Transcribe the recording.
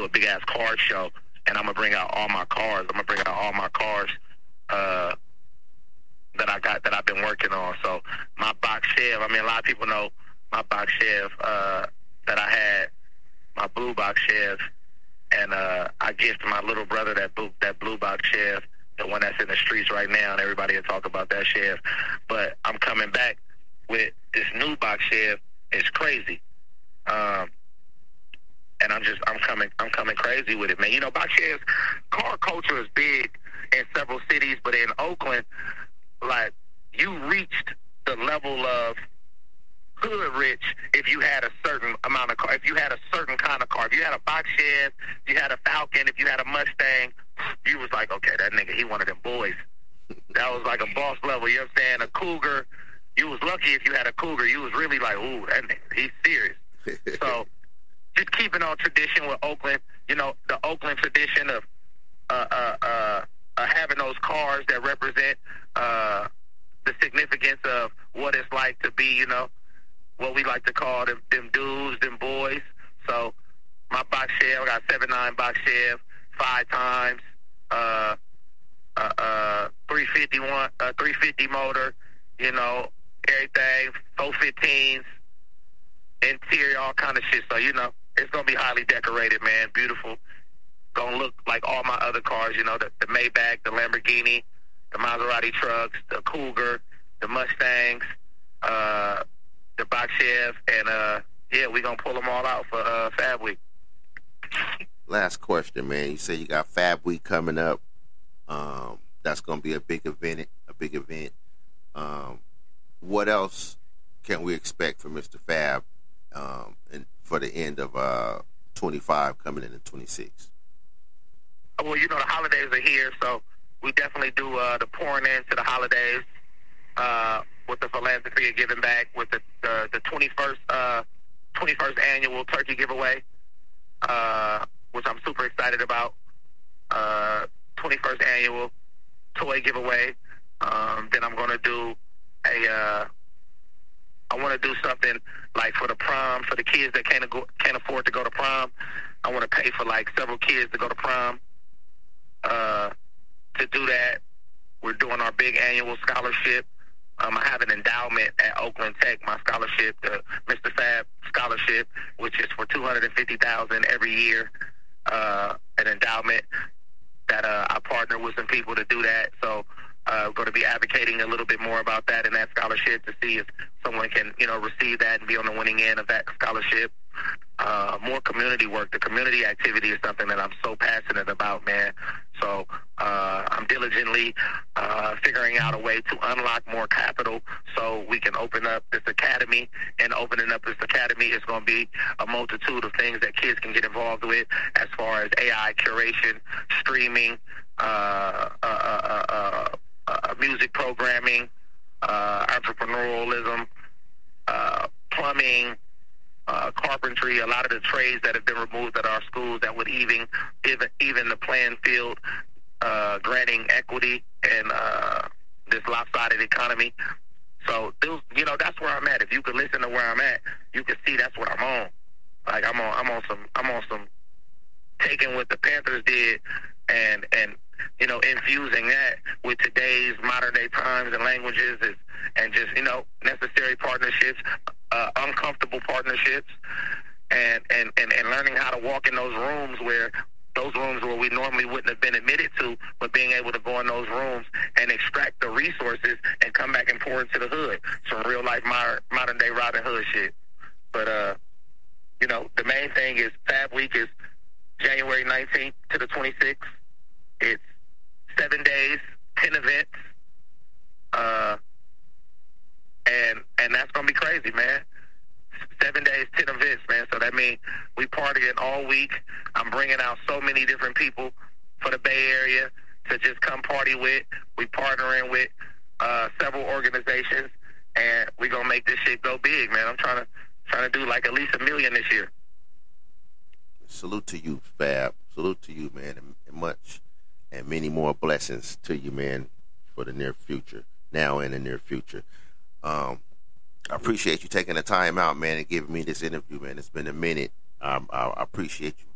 do a big ass card show, and I'm gonna bring out all my cars. I'm gonna bring out all my cars that I've been working on. So my box Chev, I mean, a lot of people know my box Chev that I had, my blue box Chev, and I gifted my little brother that blue box Chev, the one that's in the streets right now, and everybody will talk about that Chev. But I'm coming back with this new box Chev. It's crazy. And I'm coming crazy with it, man. You know, box Chevs, car culture is big in several cities, but in Oakland, like, you reached the level of hood rich if you had a certain amount of car, if you had a certain kind of car. If you had a box Chev, if you had a Falcon, if you had a Mustang, you was like, okay, that nigga, he one of them boys. That was like a boss level, you know what I'm saying? A Cougar, you was lucky if you had a Cougar. You was really like, ooh, that nigga, he's serious. So just keeping on tradition with Oakland, you know, the Oakland tradition of having those cars that represent the significance of what it's like to be, you know, what we like to call them dudes, them boys. So my box Chev, I got 7.9 box Chev, 5 times, 350 motor, you know, everything, 415s, interior, all kind of shit. So, you know, it's going to be highly decorated, man, beautiful. Going to look like all my other cars, you know, the Maybach, the Lamborghini, the Maserati trucks, the Cougar, the Mustangs, the box Chev, and, yeah, we're going to pull them all out for Fab Week. Last question, man. You say you got Fab Week coming up. That's going to be a big event. What else can we expect from Mr. Fab and for the end of 25 coming into 26? Well, you know, the holidays are here, so we definitely do the pouring into the holidays with the philanthropy of giving back with the 21st annual turkey giveaway, which I'm super excited about. 21st annual toy giveaway. Then I'm going to do I want to do something like for the prom, for the kids that can't afford to go to prom. I want to pay for like several kids to go to prom. To do that, we're doing our big annual scholarship. I have an endowment at Oakland Tech, my scholarship, the Mr. Fab scholarship, which is for $250,000 every year. An endowment that I partner with some people to do that. So I'm going to be advocating a little bit more about that and that scholarship to see if someone can, you know, receive that and be on the winning end of that scholarship. More community work. The community activity is something that I'm so passionate about, man. So I'm diligently figuring out a way to unlock more capital so we can open up this academy. And opening up this academy is going to be a multitude of things that kids can get involved with as far as AI curation, streaming, music programming, entrepreneurialism, plumbing, carpentry, a lot of the trades that have been removed at our schools that would even the playing field, granting equity in this lopsided economy. So, you know, that's where I'm at. If you could listen to where I'm at, you can see that's what I'm on. Like I'm on some taking what the Panthers did and you know, infusing that with today's modern day times and languages and just, you know, necessary partnerships, uncomfortable partnerships, and learning how to walk in those rooms where we normally wouldn't have been admitted to, but being able to go in those rooms and extract the resources and come back and pour into the hood. Some real life modern day Robin Hood shit. But you know, the main thing is Fab Week is January 19th to the 26th. It's 7 days, 10 events, and that's gonna be crazy, man. 7 days, 10 events, man. So that means we partying all week. I'm bringing out so many different people for the Bay Area to just come party with. We partnering with several organizations, and we gonna make this shit go big, man. I'm trying to do like at least $1 million this year. Salute to you, Fab. Salute to you, man, and much and many more blessings to you, man, for the near future, now and the near future. I appreciate you taking the time out, man, and giving me this interview, man. It's been a minute. I appreciate you